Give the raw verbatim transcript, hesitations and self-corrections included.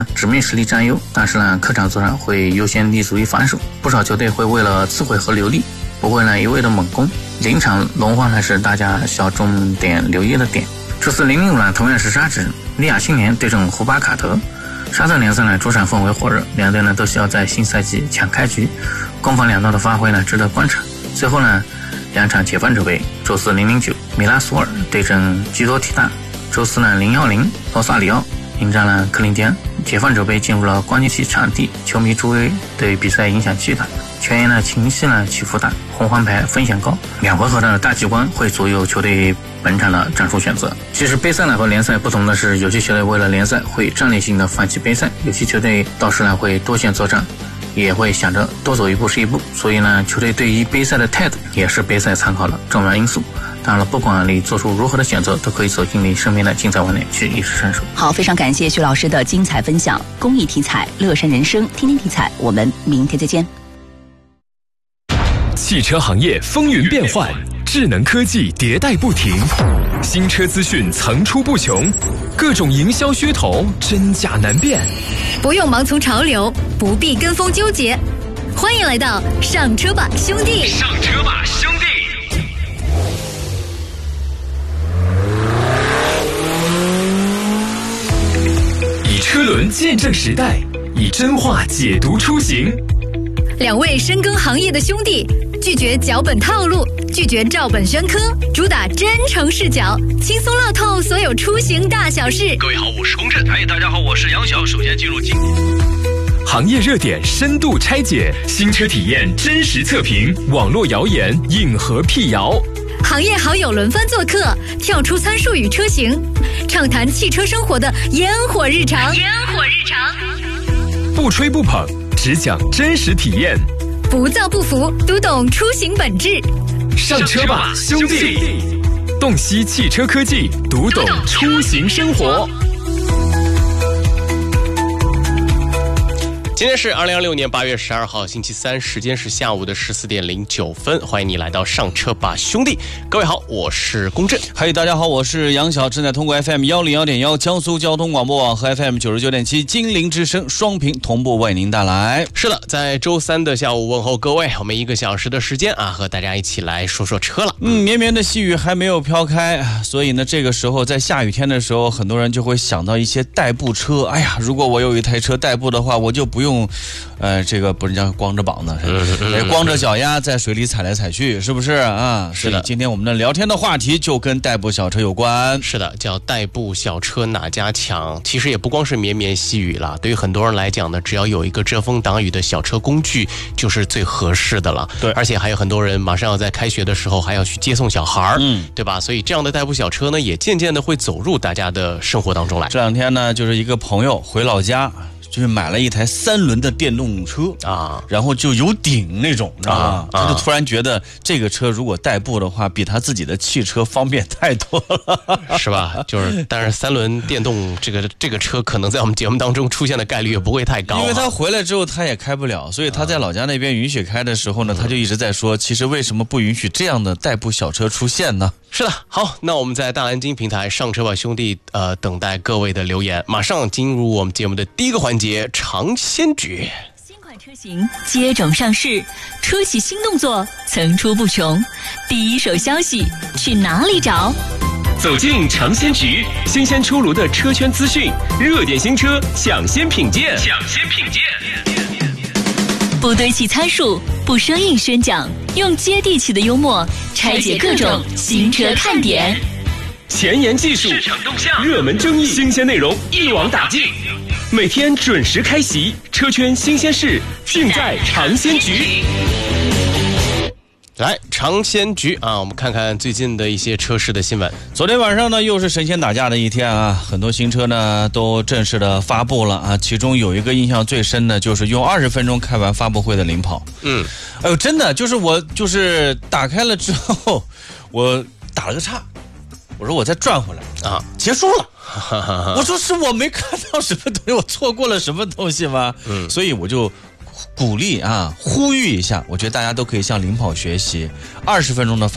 纸面实力占优，但是呢，客场作战会优先立足于防守。不少球队会为了刺回和留力，不会呢一味的猛攻。临场轮换呢是大家需要重点留意的点。这次零零五呢同样是沙纸，利雅青年对阵胡巴卡特。沙特联赛呢主场氛围火热，两队呢都需要在新赛季抢开局，攻防两道的发挥呢值得观察。最后呢，两场铁饭者杯，周四零零九米拉索尔对阵基多提纳，周四呢零一零罗萨里奥迎战了克林蒂安。铁饭者杯进入了关键期场地，球迷助威对比赛影响巨大，全员呢情绪呢起伏大，红黄牌风险高，两回合的大局观会左右球队本场的战术选择。其实杯赛呢和联赛不同的是，有些球队为了联赛会战略性的放弃杯赛，有些球队倒是呢会多线作战，也会想着多走一步是一步。所以呢，球队对于杯赛的态度也是杯赛参考的重要因素。当然了，不管你做出如何的选择，都可以走进你身边的精彩网点去一试身手。 好，非常感谢徐老师的精彩分享。公益题材，乐山人生，天天题材，我们明天再见。 汽车行业风云变幻，智能科技迭代不停，新车资讯层出不穷，各种营销噱头真假难辨。 不用盲从潮流，不必跟风纠结，欢迎来到上车吧兄弟！ 上车吧兄弟！以车轮见证时代，以真话解读出行。 两位深耕行业的兄弟，拒绝脚本套路，拒绝照本宣科，主打真诚视角，轻松唠透所有出行大小事。 各位好，我是龚震。哎，大家好，我是杨晓。首先进入今行业热点深度拆解，新车体验真实测评，网络谣言硬核辟谣。 行业好友轮番做客，跳出参数与车型，畅谈汽车生活的烟火日常。烟火日常， 不吹不捧，只讲真实体验， 不造不服，读懂出行本质。 上车吧兄弟！洞悉汽车科技，读懂出行生活。 今天是二零二六年八月十二号星期三，时间是下午的十四点零九分。欢迎你来到上车吧兄弟。各位好，我是龚震。 嘿，大家好，我是杨晓。正在通过 F M 幺零幺点幺江苏交通广播网和 F M 九十九点七金陵之声双屏同步为您带来。 是的，在周三的下午问候各位，我们一个小时的时间啊，和大家一起来说说车了。 嗯，绵绵的细雨还没有飘开，所以呢，这个时候在下雨天的时候，很多人就会想到一些代步车。哎呀，如果我有一台车代步的话，我就不用。呃，这个不是叫光着膀子，嗯嗯、光着脚丫在水里踩来踩去，是不是啊？ 是的。 今天我们的聊天的话题就跟代步小车有关。 是的，叫代步小车哪家强？其实也不光是绵绵细雨了，对于很多人来讲呢，只要有一个遮风挡雨的小车工具，就是最合适的了。 对， 而且还有很多人马上要在开学的时候还要去接送小孩， 嗯， 对吧？所以这样的代步小车呢，也渐渐的会走入大家的生活当中来。 这两天呢，就是一个朋友回老家。就是买了一台三轮的电动车啊， 然后就有顶那种，知道吗？ 啊、 他就突然觉得这个车如果代步的话，比他自己的汽车方便太多了， 是吧？就是，但是三轮电动这个这个车可能在我们节目当中出现的概率也不会太高、啊， 因为他回来之后他也开不了，所以他在老家那边允许开的时候呢，他就一直在说，其实为什么不允许这样的代步小车出现呢？ 是的，好，那我们在大蓝鲸平台上车吧兄弟，呃，等待各位的留言，马上进入我们节目的第一个环节——尝鲜局。 新款车型接踵上市，车企新动作层出不穷，第一手消息去哪里找？ 走进尝鲜局，新鲜出炉的车圈资讯，热点新车抢先品鉴，抢先品鉴。 不堆砌参数，不生硬宣讲，用接地气的幽默拆解各种新车看点。 前沿技术、市场动向、热门争议、新鲜内容一网打尽。每天准时开席，车圈新鲜事尽在尝鲜局。 来尝鲜局啊，我们看看最近的一些车市的新闻。 昨天晚上呢，又是神仙打架的一天啊，很多新车呢都正式的发布了啊，其中有一个印象最深的就是用二十分钟开完发布会的领跑。 嗯， 哎呦，真的就是我就是打开了之后，我打了个岔，我说我再转回来啊， 结束了。我说是我没看到什么东西，我错过了什么东西吗？ 嗯， 所以我就鼓励啊，呼吁一下，我觉得大家都可以向领跑学习，二十分钟的发